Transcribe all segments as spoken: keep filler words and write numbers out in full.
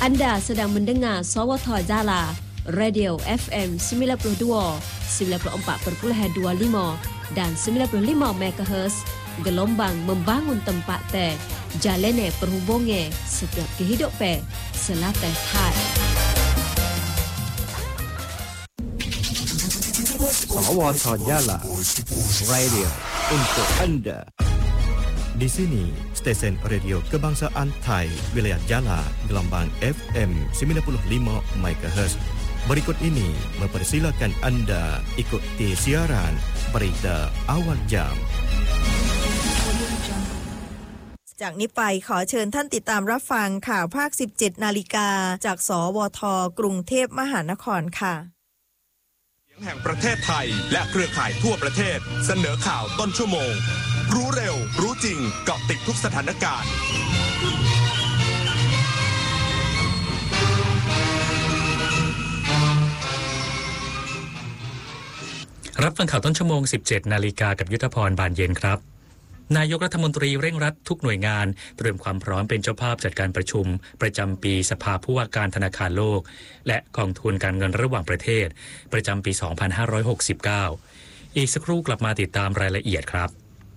Anda sedang mendengar Sawatha Jala Radio F M sembilan puluh dua, sembilan puluh empat perpuluhan dua puluh lima dan sembilan puluh lima megahertz gelombang membangun tempat teh jalene perhubungan setiap kehidupan selatan Thai. Sawatha Jala Radio untuk Anda. Di sini, stesen radio kebangsaan Thai, wilayah Jala, gelombang F M sembilan puluh lima megahertz. Berikut ini mempersilakan Anda ikuti siaran berita awal jam. จากนี้ไปขอเชิญท่านติดตามรับฟังข่าวภาค สิบเจ็ด นาฬิกาจากสวทกรุงเทพมหานครค่ะเสียงแห่งประเทศไทยและเครือข่ายทั่วประเทศเสนอข่าวต้นชั่วโมงรู้เร็วรู้จริงเกาะติดทุกสถานการณ์รับฟังข่าวต้นชั่วโมง สิบเจ็ด นาฬิกากับยุทธพรบานเย็นครับนายกรัฐมนตรีเร่งรัดทุกหน่วยงานเตรียมความพร้อมเป็นเจ้าภาพจัดการประชุมประจำปีสภาผู้ว่าการธนาคารโลกและกองทุนการเงินระหว่างประเทศประจำปี สองพันห้าร้อยหกสิบเก้า อีกสักครู่กลับมาติดตามรายละเอียดครับ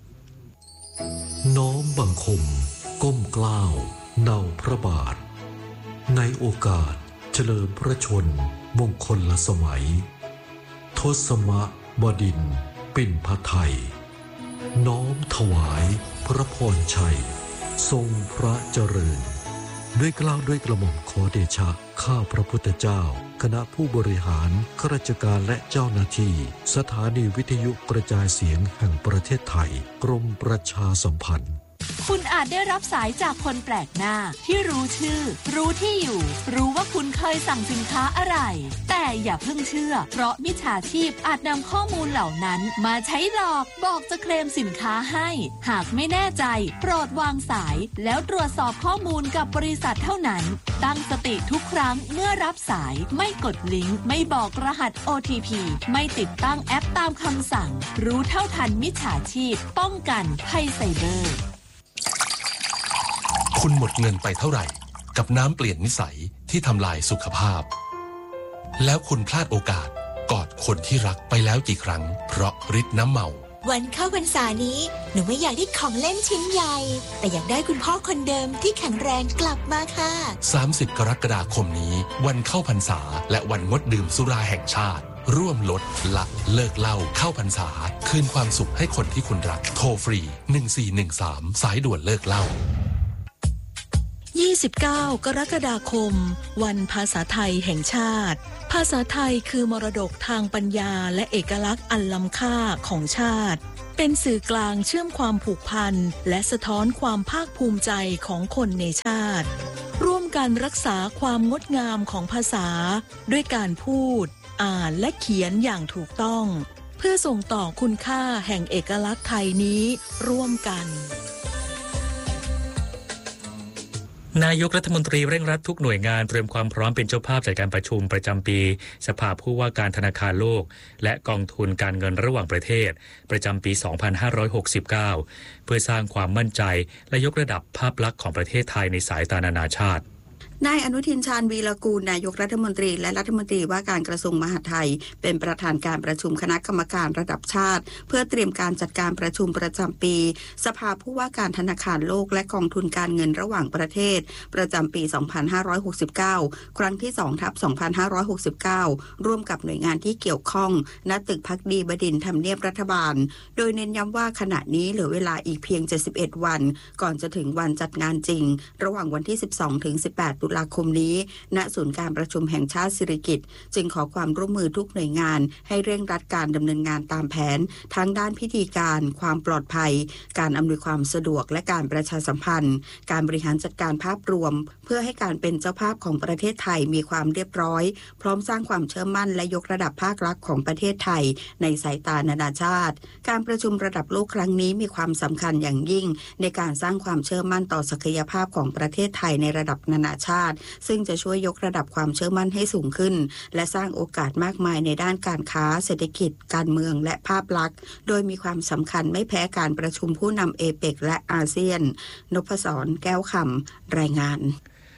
น้อมบังคมก้มเกล้าเนาพระบาทในโอกาสเฉลิมพระชนมงคลละสมัยทศมบดินทร์ปิ่นพไทยน้อมถวายพระพรชัยทรงพระเจริญด้วยเกล้าด้วยกระหม่อมขอเดชะข้าพระพุทธเจ้าคณะผู้บริหารข้าราชการและเจ้าหน้าที่สถานีวิทยุกระจายเสียงแห่งประเทศไทยกรมประชาสัมพันธ์คุณอาจได้รับสายจากคนแปลกหน้าที่รู้ชื่อรู้ที่อยู่รู้ว่าคุณเคยสั่งสินค้าอะไรแต่อย่าเพิ่งเชื่อเพราะมิจฉาชีพอาจนำข้อมูลเหล่านั้นมาใช้หลอกบอกจะเคลมสินค้าให้หากไม่แน่ใจโปรดวางสายแล้วตรวจสอบข้อมูลกับบริษัทเท่านั้นตั้งสติทุกครั้งเมื่อรับสายไม่กดลิงก์ไม่บอกรหัส โอ ที พี ไม่ติดตั้งแอปตามคำสั่งรู้เท่าทันมิจฉาชีพป้องกันภัยไซเบอร์คุณหมดเงินไปเท่าไหร่กับน้ำเปลี่ยนนิสัยที่ทำลายสุขภาพแล้วคุณพลาดโอกาสกอดคนที่รักไปแล้วกี่ครั้งเพราะฤทธิ์น้ำเมาวันเข้าพรรษานี้หนูไม่อยากได้ของเล่นชิ้นใหญ่แต่อยากได้คุณพ่อคนเดิมที่แข็งแรงกลับมาค่ะสามสิบกรกฎาคมนี้วันเข้าพรรษาและวันงดดื่มสุราแห่งชาติร่วมลดละเลิกเหล้าเข้าพรรษาคืนความสุขให้คนที่คุณรักโทรฟรีหนึ่งสี่หนึ่งสามสายด่วนเลิกเหล้ายี่สิบเก้ากรกฎาคมวันภาษาไทยแห่งชาติภาษาไทยคือมรดกทางปัญญาและเอกลักษณ์อันล้ำค่าของชาติเป็นสื่อกลางเชื่อมความผูกพันและสะท้อนความภาคภูมิใจของคนในชาติร่วมกันรักษาความงดงามของภาษาด้วยการพูดอ่านและเขียนอย่างถูกต้องเพื่อส่งต่อคุณค่าแห่งเอกลักษณ์ไทยนี้ร่วมกันนายกรัฐมนตรีเร่งรัดทุกหน่วยงานเตรียมความพร้อมเป็นเจ้าภาพจัดการประชุมประจำปีสภาผู้ว่าการธนาคารโลกและกองทุนการเงินระหว่างประเทศประจำปี สองพันห้าร้อยหกสิบเก้า เพื่อสร้างความมั่นใจและยกระดับภาพลักษณ์ของประเทศไทยในสายตานานาชาตินายอนุทินชาญวีรกูลนายกรัฐมนตรีและรัฐมนตรีว่าการกระทรวงมหาดไทยเป็นประธานการประชุมคณะกรรมการระดับชาติเพื่อเตรียมการจัดการประชุมประจำปีสภาผู้ว่าการธนาคารโลกและกองทุนการเงินระหว่างประเทศประจำปี สองพันห้าร้อยหกสิบเก้า ครั้งที่ สองทับสองพันห้าร้อยหกสิบเก้า ร่วมกับหน่วยงานที่เกี่ยวข้องณตึกภักดีบดินทร์ทำเนียบรัฐบาลโดยเน้นย้ำว่าขณะนี้เหลือเวลาอีกเพียงเจ็ดสิบเอ็ดวันก่อนจะถึงวันจัดงานจริงระหว่างวันที่ สิบสองถึงสิบแปด ตุลาคมนี้ณศูนย์การประชุมแห่งชาติสิริกิติ์จึงขอความร่วมมือทุกหน่วยงานให้เร่งรัดการดำเนินงานตามแผนทั้งด้านพิธีการความปลอดภัยการอำนวยความสะดวกและการประชาสัมพันธ์การบริหารจัดการภาพรวมเพื่อให้การเป็นเจ้าภาพของประเทศไทยมีความเรียบร้อยพร้อมสร้างความเชื่อมั่นและยกระดับภาคลักษณ์ของประเทศไทยในสายตานานาชาติการประชุมระดับโลกครั้งนี้มีความสำคัญอย่างยิ่งในการสร้างความเชื่อมั่นต่อศักยภาพของประเทศไทยในระดับนานาชาติซึ่งจะช่วยยกระดับความเชื่อมั่นให้สูงขึ้นและสร้างโอกาสมากมายในด้านการค้าเศรษฐกิจการเมืองและภาพลักษณ์โดยมีความสำคัญไม่แพ้การประชุมผู้นำเอเปกและอาเซียนนพศรแก้วคำรายงาน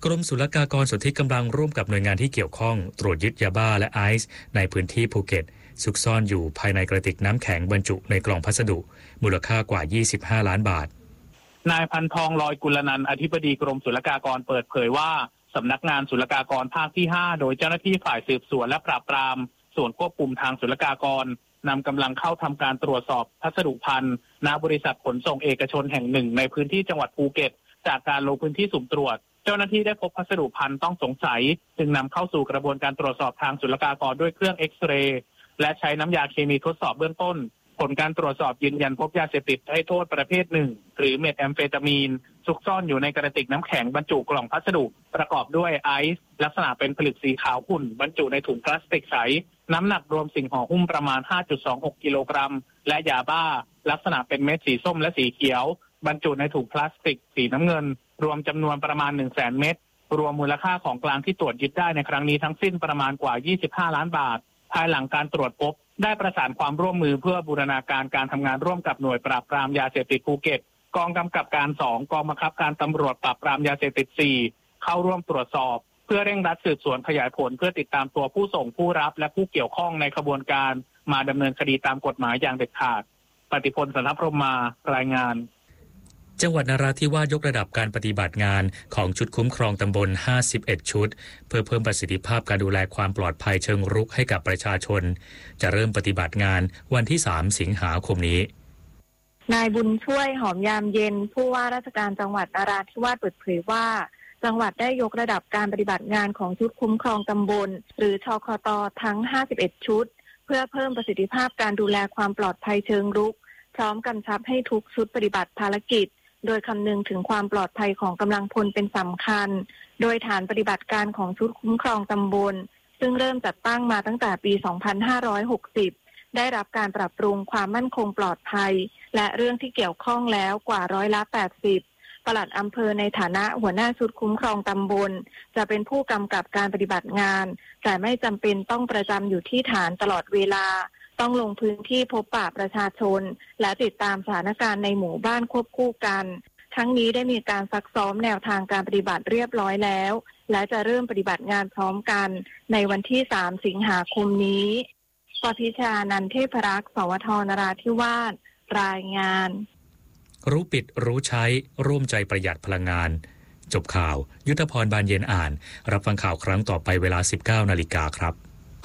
กรมศุลกากรสนที่กำลังร่วมกับหน่วยงานที่เกี่ยวข้องตรวจยึดยาบ้าและไอซ์ในพื้นที่ภูเก็ตซุกซ่อนอยู่ภายในกระติกน้ำแข็งบรรจุในกล่องพัสดุมูลค่ากว่ายี่สิบห้าล้านบาทนายพันทองลอยกุลนันท์อธิบดีกรมศุลกากรเปิดเผยว่าสำนักงานศุลกากรภาคที่ห้าโดยเจ้าหน้าที่ฝ่ายสืบสวนและปราบปรามส่วนควบคุมทางศุลกากรนำกำลังเข้าทำการตรวจสอบพัสดุภัณฑ์ณบริษัทขนส่งเอกชนแห่งหนึ่งในพื้นที่จังหวัดภูเก็ตจากการลงพื้นที่สุ่มตรวจเจ้าหน้าที่ได้พบพัสดุภัณฑ์ต้องสงสัยจึงนำเข้าสู่กระบวนการตรวจสอบทางศุลกากรด้วยเครื่องเอ็กซเรย์และใช้น้ำยาเคมีทดสอบเบื้องต้นผลการตรวจสอบยืนยันพบยาเสพติดให้โทษประเภทหนึ่งหรือเมทแอมเฟตามีนซุกซ่อนอยู่ในกระติกน้ำแข็งบรรจุกล่องพัสดุประกอบด้วยไอซ์ลักษณะเป็นผลึกสีขาวขุ่นบรรจุในถุงพลาสติกใสน้ำหนักรวมสิ่งห่อหุ้มประมาณ ห้าจุดสองหก กิโลกรัมและยาบ้าลักษณะเป็นเม็ดสีส้มและสีเขียวบรรจุในถุงพลาสติกสีน้ำเงินรวมจำนวนประมาณ หนึ่งแสน เม็ดรวมมูลค่าของกลางที่ตรวจยึดได้ในครั้งนี้ทั้งสิ้นประมาณกว่ายี่สิบห้าล้านบาทภายหลังการตรวจพบได้ประสานความร่วมมือเพื่อบูรณาการการทำงานร่วมกับหน่วยปราบปรามยาเสพติดภูเก็ตกองกำกับการสองกองบังคับการตำรวจปราบปรามยาเสพติดสี่เข้าร่วมตรวจสอบเพื่อเร่งรัดสืบสวนขยายผลเพื่อติดตามตัวผู้ส่งผู้รับและผู้เกี่ยวข้องในขบวนการมาดำเนินคดีตามกฎหมายอย่างเด็ดขาดปฏิพล สันทพรหมารายงานจังหวัดนราธิวาสยกระดับการปฏิบัติงานของชุดคุ้มครองตำบลห้าสิบเอ็ดชุดเพื่อเพิ่มประสิทธิภาพการดูแลความปลอดภัยเชิงรุกให้กับประชาชนจะเริ่มปฏิบัติงานวันที่สามสิงหาคมนี้นายบุญช่วยหอมยามเย็นผู้ว่าราชการจังหวัดนราธิวาสเปิดเผยว่าจังหวัดได้ยกระดับการปฏิบัติงานของชุดคุ้มครองตำบลหรือชคต.ทั้งห้าสิบเอ็ดชุดเพื่อเพิ่มประสิทธิภาพการดูแลความปลอดภัยเชิงรุกพร้อมกำชับให้ทุกชุดปฏิบัติภารกิจโดยคำนึงถึงความปลอดภัยของกำลังพลเป็นสำคัญโดยฐานปฏิบัติการของชุดคุ้มครองตำบลซึ่งเริ่มจัดตั้งมาตั้งแต่ปี สองพันห้าร้อยหกสิบ ได้รับการปรับปรุงความมั่นคงปลอดภัยและเรื่องที่เกี่ยวข้องแล้วกว่าร้อยละแปดสิบปลัดอำเภอในฐานะหัวหน้าชุดคุ้มครองตำบลจะเป็นผู้กำกับการปฏิบัติงานแต่ไม่จำเป็นต้องประจำอยู่ที่ฐานตลอดเวลาต้องลงพื้นที่พบปะประชาชนและติดตามสถานการณ์ในหมู่บ้านควบคู่กันทั้งนี้ได้มีการซักซ้อมแนวทางการปฏิบัติเรียบร้อยแล้วและจะเริ่มปฏิบัติงานพร้อมกันในวันที่สามสิงหาคมนี้ปพิชานันเทพรักษ์สวทนราธิวาสรายงานรู้ปิดรู้ใช้ร่วมใจประหยัดพลังงานจบข่าวยุทธพรบานเย็นอ่านรับฟังข่าวครั้งต่อไปเวลา สิบเก้านาฬิกาครับ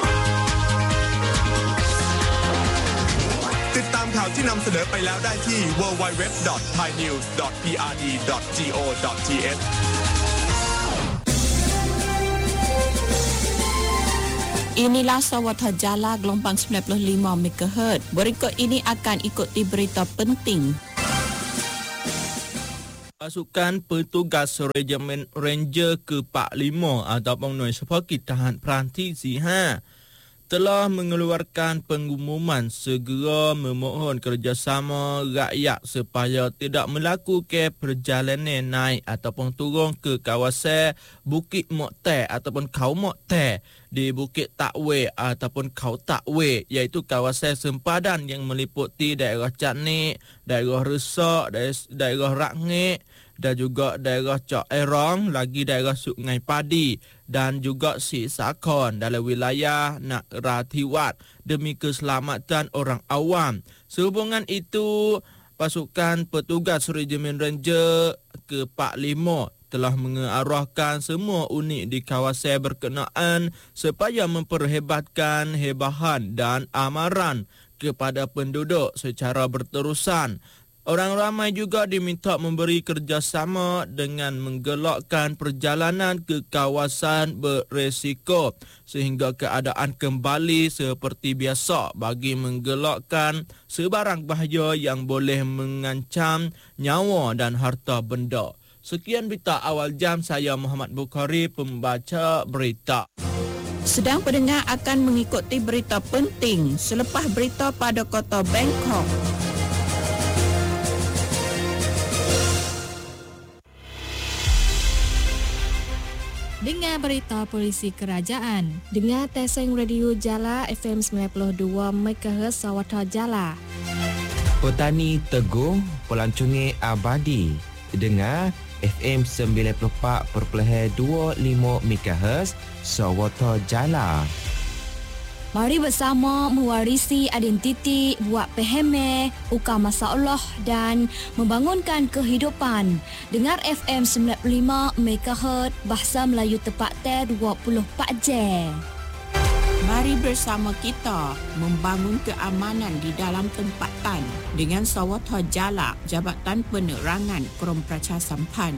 ติดตามข่าวที่นำเสนอไปแล้วได้ที่ ดับเบิลยู ดับเบิลยู ดับเบิลยู ดอท ไทยนิวส์ ดอท พี อาร์ ดี ดอท จี โอ ดอท ที เอช Inilah Sawatha Jala gelombang sembilan puluh lima megahertz. Berikut ini akan ikuti berita penting. Pasukan petugas Regimen Ranger ke empat puluh lima ataupun Hnoai Cepha Kit Tahan Peranti C lima telah mengeluarkan pengumuman segera memohon kerjasama rakyat supaya tidak melakukan perjalanan naik ataupun turun ke kawasan Bukit Moktai ataupun Kau Moktai di Bukit Takwe ataupun Kau Takwe iaitu kawasan sempadan yang meliputi daerah Canik, daerah Resak, daerah Rakngek dan juga daerah Cok Erong, lagi daerah Sungai Padi dan juga Sisakon dalam wilayah Narathivas demi keselamatan orang awam. Sehubungan itu, pasukan petugas Regimen Ranger ke empat puluh lima telah mengarahkan semua unit di kawasan berkenaan supaya memperhebatkan hebahan dan amaran kepada penduduk secara berterusan. Orang ramai juga diminta memberi kerjasama dengan menggelakkan perjalanan ke kawasan beresiko sehingga keadaan kembali seperti biasa bagi menggelakkan sebarang bahaya yang boleh mengancam nyawa dan harta benda. Sekian berita awal jam, saya Muhammad Bukhari, pembaca berita. Sedang pendengar akan mengikuti berita penting selepas berita pada kota Bangkok. Dengar berita polisi kerajaan. Dengar Teseng Radio Jala F M sembilan puluh dua megahertz Sawatha Jala. Petani teguh, pelancongan abadi. Dengar F M sembilan puluh empat perpuluhan dua lima megahertz Sawata Jala. Mari bersama mewarisi identiti, buat peheme, ukar masalah dan membangunkan kehidupan. Dengar F M sembilan puluh lima megahertz Bahasa Melayu tepat ter dua puluh empat jam. Mari bersama kita membangun keamanan di dalam tempatan dengan Sawata Jala, Jabatan Penerangan Krom Praca Sampan.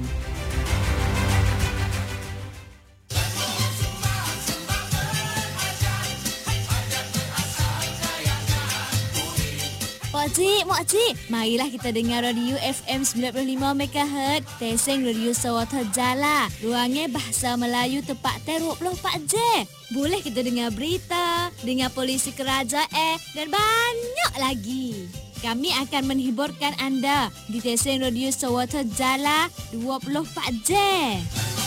Makcik, makcik, marilah kita dengar radio F M sembilan puluh lima megahertz Teseng Radio Sawata Jala. Ruangnya Bahasa Melayu tepat ter dua puluh empat jam. Boleh kita dengar berita, dengar polisi kerajaan dan banyak lagi. Kami akan menghiburkan anda di Teseng Radio Sawata Jala dua puluh empat jam.